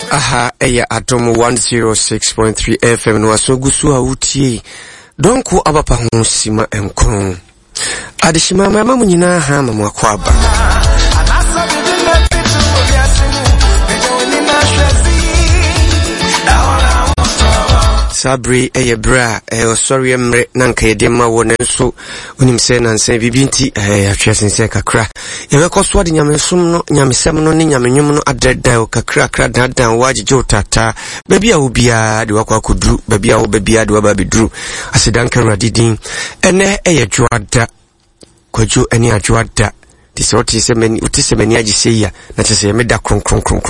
Aha, eya Atom 106.3 FM no asogusu a utie. Donko abapa ho sima enkron. Adishima mama munyina ha mama kwaba. Sabri bra sorry emre nanka yedema wona nso onim se nanse bibinti atwesense kakra ye ko so ade nyamesum no nyamesem no ne nyamenyum no adredan kakra kra dadan wagege utata baby a obia de wakwa koduru baby a obia de waba beduru asedanka radidin ene dwoada kwajo ene adwoada tisoti semeni utisemeni agiseya na chese meda kron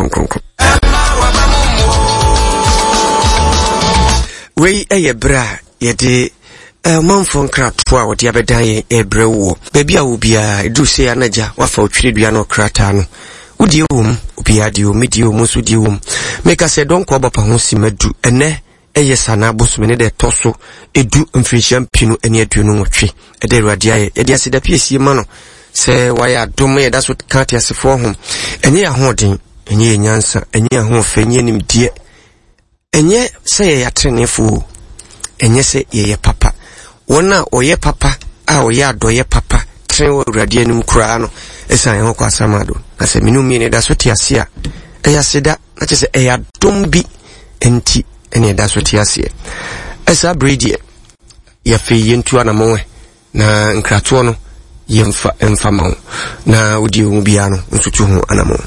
Wei bra yede manfo nkrato a wode abedan ye ebre wo baby a obia edu se anaja wafa otwire dua no krata no wodi wom obia de omidi wom so di wom meka se don ko abapa ho simadu ene sana bosome ne de toso edu mfinhyam pinu ene aduonu nwotwe ede ruade aye yede aseda piesie ma no se waya dom ye da so kati asefo ho enye ya hoden enye nyansa enye ya ho fenye nimdie enye se ye yatrenefu enye se ye papa wona oye papa a oye adoye papa tren wo ruade anim kura no esan ho kwa samado na se minum ne da so tiase a eya seda na chese eya dombi enti ene da so tiase esa bridge ya fe yentu anamwe na nkrato no yemfa ma na odi hu bia no ntutu hu anamwe.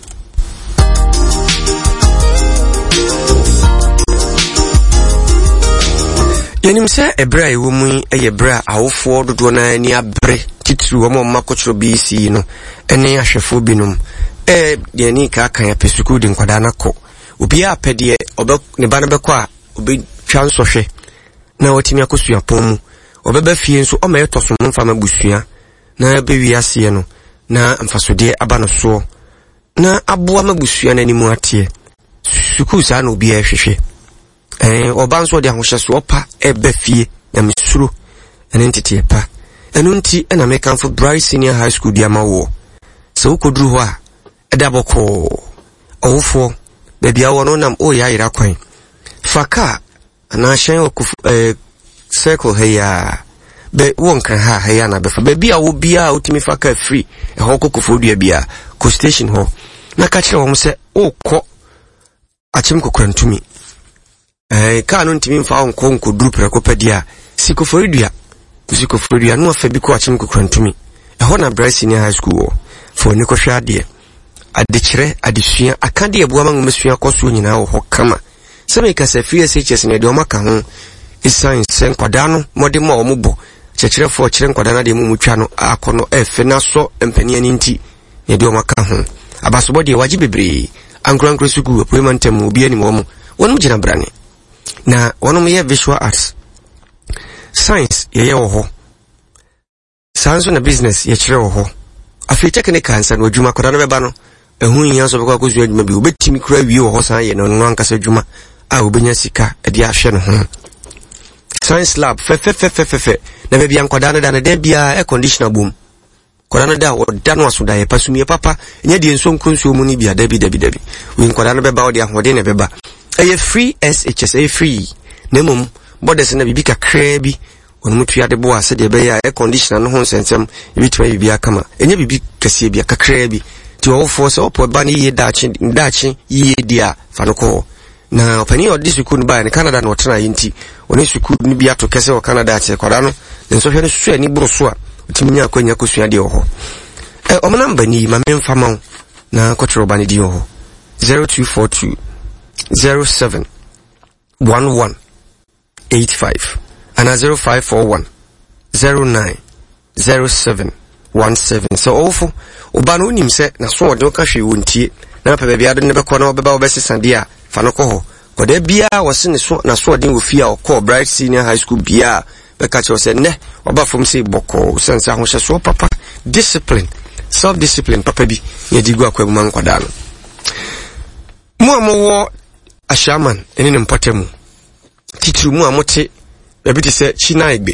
Yenim se ebra ewumu eyebra awofo dodo na ani abre titru wo makotro BC no ene ahwefo binum de ni ka kan ya pesuku de nkwada na ko obi apede obe ne ba na bekọ a obi twa nsohwe na otimi akosua pom obeba fie nso o ma etoso mfa mabusua na be wiase no na mfasode aba no so na aboa mabusua na nimu atie suku sa na obi ahwehwe obanso de ahohyeso opa ebe fie na mesuro ene ntete pa enu nti na mekanfo Bryce Senior High School dia mawo so koduru ho a edaboko owofo baby awo no nam o ya ira kwan faka na hyen okufu circle heya be wonkan ha ya na befa baby awo bia otimi faka free ho kokofo dua bia ko station ho na ka kire wo se okọ achim kokrantumi ka no ntimi mfa onko duru prekopedia sikoforidua no afa bi ko achim kokrantumi ho na Bryce Senior High School fo ni ko hwade adekire adesua akade ebuama ngomesua koso nyina ho kama sebe ka se free SHS ne de o maka ho science nkwada no modemo o mubo chekirefo kire nkwada na de mu mutwa no akono efe na so empani ani nti ne de o maka ho abasobo de waji bebre ankran suku appointment obi ani mo wonu gina brane na wonu ye visual arts science ye ho science na business ye kire ho afi technical ansa no adwuma koda no beba no ehun yin so bekwa kozu adwuma bi obetimi kura wie ho san ye no no ankasa adwuma a obenya sika e dia ahwe no ho science lab fe na be bia nkoda no da na da bia air conditioner boom koda no da oda no asoda ye pasumie papa nya die nso nkonso mu ni bia dabi we nkoda no beba odi ahode ne beba eye free SHS free nemum borders na bibi kakra bi onumutu ya de bo ase de be ya air conditioner no ho sensem ebitwa bibia kama enye bibi kase bia kakra bi ti wo fo so opo ba ni ye dachi ye dia fanoko na opani odi sukuu ba ni Canada no tena yinti oni sukuu ni bia to kese o Canada che kwada no nso hwe no susu ani buru so a otiminya akwanya kosua de ho omana mbani ma memfa ma na kotro ba ni di ho 0242 07 11 85 and 0541 09 07 17 so awful obano unim se na so ode ka hwe wontie na pa bia ade ne be ko na obeba obesesa dia fa no ko ho ko de bia wose ne so na so ode ofia okọ Bryce Senior High School bia be ka che se ne oba fom se boko sense ahoshe so papa discipline self discipline papa bi ye digu akwa man kwada no mu amowo ashaman ene ne mpotemu titru mu amote ebi te se china egbe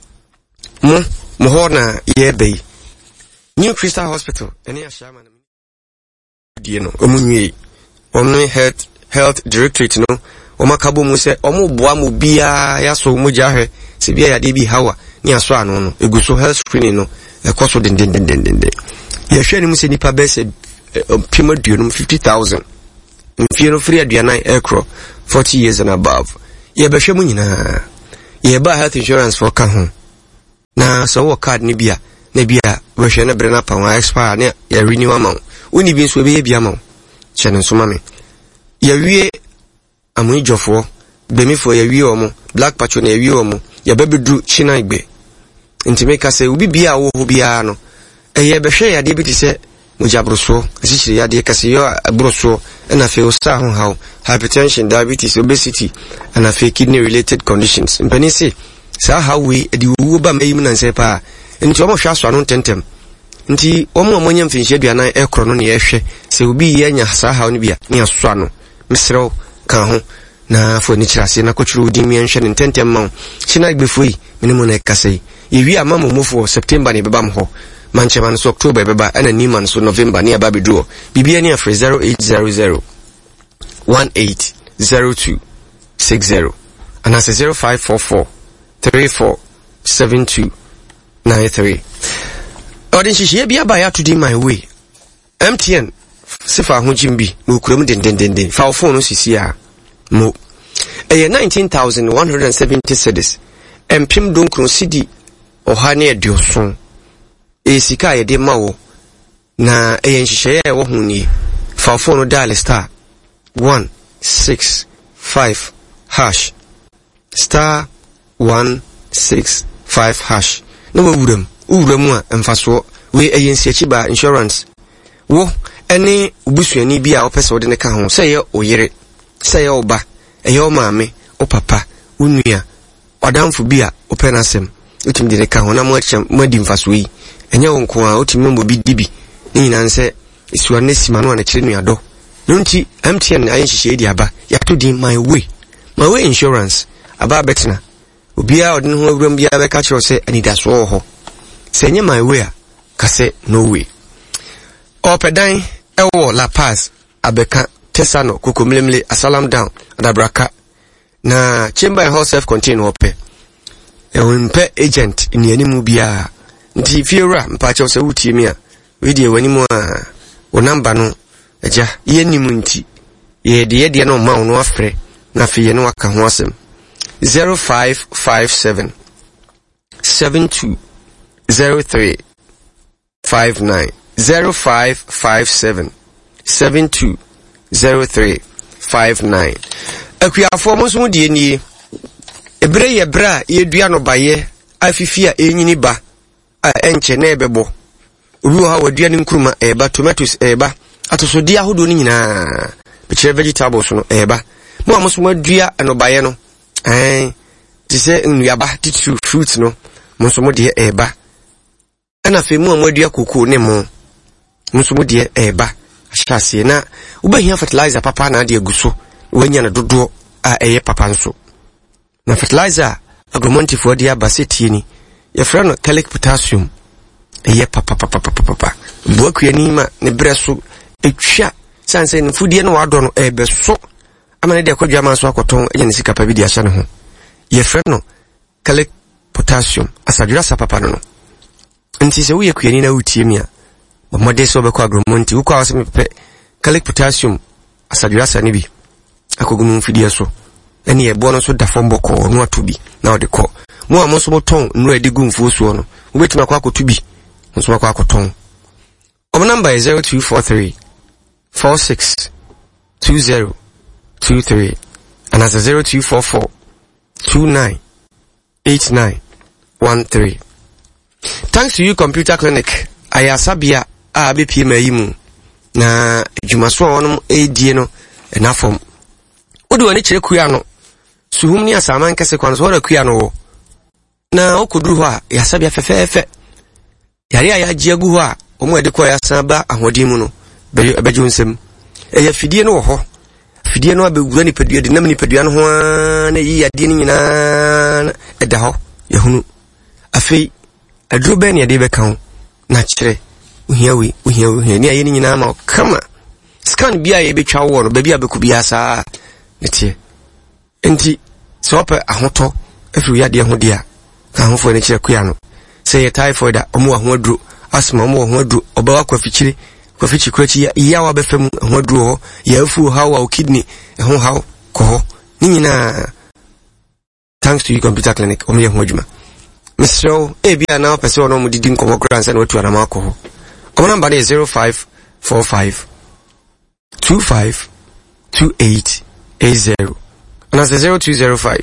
mu ho na ye bei New Crystal Hospital ene ashaman die no omunwie omno Health Directorate no omakabo mu se omo boa mo bia ya so mo jahwe se bia ya de bi hawa ni aso ano no eguso health screening no ekoso den ye hwe ni mu se nipa be se pima duonum 50,000 mfie no free aduanan ekro 40 years and above ye be hwe mu nyina ye ba health insurance for ka ho na so wo card ni bia na bia we hwe na bre na pa wa expire na ye renew amount woni bi so be bia amount chene so mame ye wie amu jofo bemifo ye wie omo black patch na ye wie omo ye bebedru china igbe ntime ka se obi bia wo ho bia no ye behwe ya de bi ti se mujabroso asichire ya de ka se yo abroso na fe osta ho haw hypertension diabetes obesity and fe kidney related conditions mpani se sa hawe edi wo ba mayim na nse pa nti omo hwa so anu tentem nti omo nya mfinhye aduanan ekro no ne ye hwe se obi ye nya sa haw ne bia ne aso anu misrew kan ho na fo ni kirase na kochuru di mi enhwe ne tentem ma china gbefoi minimo na kasei yewi amamo mofo September ne beba mho manchema so October beba ana ni man so November ne aba beduo bibia ne afre 0800 180260 ana 0544 347293 odin shishi bia ba ya to di my way MTN sifa ho jimbi no kuram den fa phone no sisi a mo 19,170 cedis empim donkron cedi ohane edioson sika ye de mawo na nhihye ye wo hu ni fa phone no dial star 165 hash star 165 hash no wuram a emfaso we ayensi achiba insurance wo ene ubusuani bia opese wode ne ka ho se ye oyere se ye oba eye o maame o papa unua odamfo bia openasem utimi de ka ho na mo achem madi mfaso yi enye wonko a utimi mo bi dibi ni nanse isuane simano na kire nuado nunti MTN ayenhihye di aba ya to di my way insurance aba betna obia odin ho awuram bia be ka kire se anida so ho se nye my way kase no way opedan ewo La Paz abeka Tesano kokomlemle asalam down adabraka na chamber hall self contained ope mpe agent ni animu bia nti fiera mpacho se wutie a we die wanimu a wo number no aja ye nimu nti ye de no ma no afre na fe ye no aka ho asem 0557 720359 0557 720359 akuafo mo so die nie ebre ye bra ye dua no baye afifia enyini ba a enche na ebebo obi ha wadua ni nkruma eba tomatoes eba atosodi ahodo ni nyina be vegetables no eba mo amoso madua no baye no ti se nnuaba titu fruit no mo so mo de eba ana fe mu amadua koko ne mo so mo de eba ashase na ubahia fertilizer papa na de aguso wanya na dodo a eye papa nso na fertilizer agromonti for dia baseti ni ye frano calic potassium eye papa buakua ni ma ne breso etwa sanse ne fudie no wado no ebeso amane de akwadwa ma so akoton enya ne sika pa bi dia hye ne ho ye frano calic potassium asadura sa papa no nti se wo ye kuani na wutie mi a bomode so be kwa agromonti wo kwa wasem pepe calic potassium asadura sa ne bi akogumu fidie so eni ebo no so da fombo ko no atobi na ode ko mo amoso moton no edigu mfuo so no obetima kwa akotubi nso kwa akoton o number is 0243 46 2023 and as 0244 29 8913. Thanks to you Computer Clinic ayasabia a BPM yimu na jumaso wonum edie no enafom odi woni kire kuya no suhum ni asaman kese kwan so wora kuya no na okoduru ho a yasabia fefefe yare aya giagu ho a omo ede ko yasaba ahodin mu no beju nsem eya fidie no ho fidie no abegura ni padua de nam ni padua no ho na yi yade ni nyina eda ho yehunu afei aduro ben yade be kan na kire uhia ni aye ni nyina ma kama scan bia ye betwa wo no baabi abeku bia saa netie enti so ope ahoto afi ya de ho dia ka hofo ne kire kua no say ye typhoid omo ho aduro asma omo ho aduro obawa kwafichire kwafichi ya wa befam ho aduro ho ya afu how wa kidney ho how ko ho ni nyina thanks to you computer clinic omo ye ho adwuma Mr. Ebia na pese ono mu didi nkomo kransa na watu anama ko ho omo number is 0545 252880 and as 0205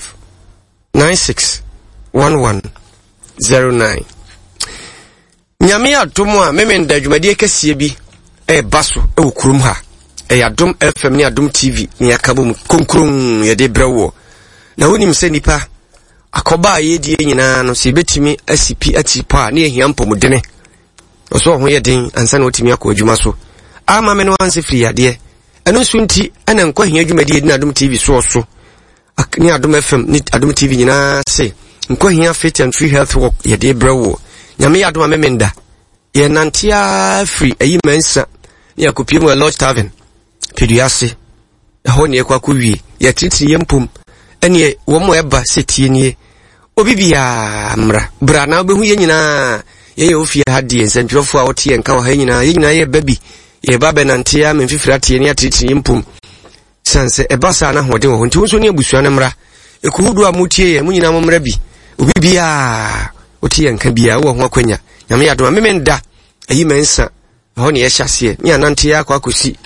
961109 Nyame adomo a memenda dwumade kese bi baso okurum ha Adom FM ni Adom TV ni akabom konkron ye de brewo na wonim se nipa akoba yedie nyina no se betimi asipi atipa na ehia mpomudene oso ho ye den ansa na otimi akọ adwuma so ama me no anse firi ade eno so nti ana nkọ hia dwumade ni Adom TV so ni Adom FM ni Adom TV nyina se nkọ hia fit and free health work ye de brewo nyame ya adom memenda ye nantia free ayi mensa ni akopie mu Lodge Tavern peduase ho ne ekwa kowie ye titi yempum ene wo mo eba setie nie obibia mra bra na obehu ye nyina ye ofie hadie nsentwofo a wote enka wa nyina ye baby ye baba nantia memfifira tie ne atiti yempum sanse ebasa na hode wo nti wonso ne abusua na mra ekuhudu a mutie ye munyina mo mra bi obibia wote enka bia wo ho akwanya nyame adom memenda ayi mensa ho ne ye hyase mi anantia akwa kosi